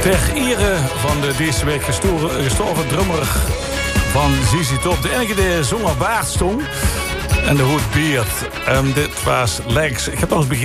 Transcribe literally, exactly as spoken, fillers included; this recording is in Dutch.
Ter ere van de deze week gestorven, gestorven drummer van Z Z Top. De enige die zonder baard stond. En de hoed beard. Um, dit was Legs. Ik heb nog eens begrepen.